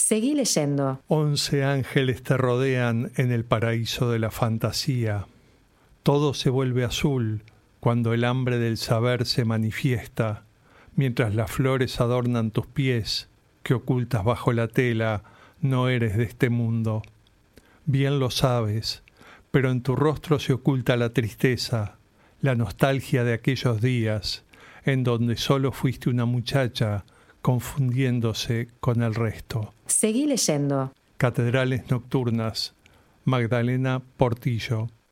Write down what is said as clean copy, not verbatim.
Seguí leyendo. 11 ángeles te rodean en el paraíso de la fantasía. Todo se vuelve azul cuando el hambre del saber se manifiesta, mientras las flores adornan tus pies, que ocultas bajo la tela, no eres de este mundo. Bien lo sabes, pero en tu rostro se oculta la tristeza, la nostalgia de aquellos días, en donde solo fuiste una muchacha, confundiéndose con el resto. Seguí leyendo. Catedrales nocturnas, Magdalena Portillo.